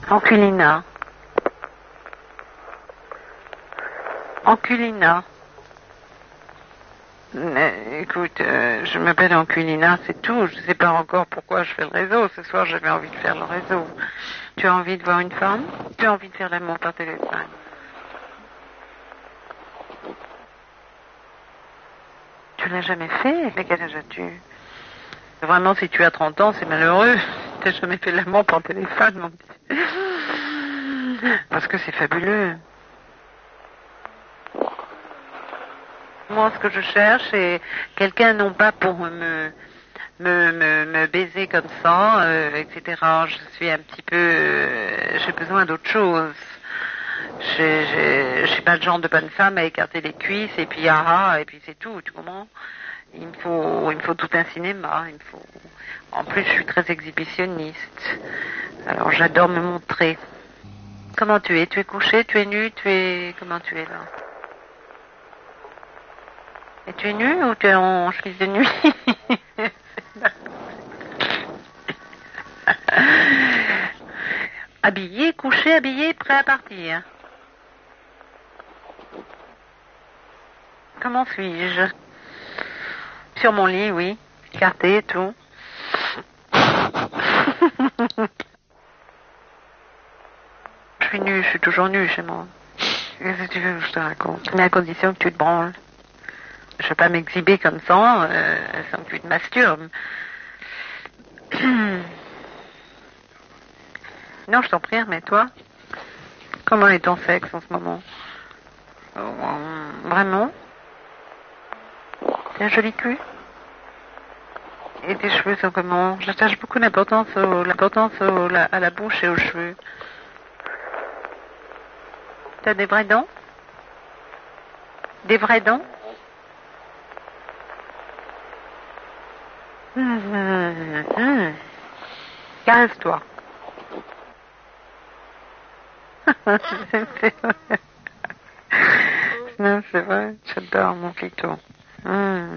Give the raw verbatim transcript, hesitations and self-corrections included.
Enculina. Enculina. Mais, écoute, euh, je m'appelle Enculina, c'est tout. Je sais pas encore pourquoi je fais le réseau. Ce soir, j'avais envie de faire le réseau. Tu as envie de voir une femme? Tu as envie de faire l'amour par téléphone? Tu l'as jamais fait? Mais quel âge as-tu? Vraiment, si tu as trente ans, c'est malheureux. T'as jamais fait l'amour par téléphone, mon petit. Parce que c'est fabuleux. Moi, ce que je cherche, c'est quelqu'un non pas pour me, me, me, me baiser comme ça, euh, et cetera. Je suis un petit peu... Euh, j'ai besoin d'autre chose. Je suis pas le genre de bonne femme à écarter les cuisses, et puis ah ah, et puis c'est tout, tu comprends? Il me faut, il me faut tout un cinéma, il me faut... En plus, je suis très exhibitionniste. Alors, j'adore me montrer. Comment tu es? Tu es couché? Tu es nu? Tu es... Comment tu es là? Et tu es nu ou tu es en chemise de nuit? Habillé, couché, habillé, prêt à partir. Comment suis-je? Sur mon lit, oui. Écarté et tout. Je suis nue, je suis toujours nue chez moi. Qu'est-ce que tu veux que je te raconte? Mais à condition que tu te branles. Je ne veux pas m'exhiber comme ça, euh, sans que tu te masturbes. Non, je t'en prie, mais toi, comment est ton sexe en ce moment? euh, Vraiment? T'as un joli cul? Et tes cheveux sont comment? J'attache beaucoup d'importance au, l'importance au, la, à la bouche et aux cheveux. T'as des vraies dents? Des vraies dents? Hum, hum, hum. Caresse-toi. Non, c'est vrai, j'adore mon clito. Hum.